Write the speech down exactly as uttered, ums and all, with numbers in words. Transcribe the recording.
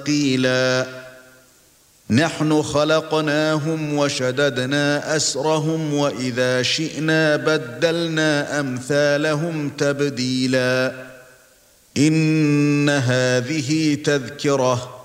قيلا نحن خلقناهم وشددنا أسرهم وإذا شئنا بدلنا أمثالهم تبديلا إن هذه تذكرة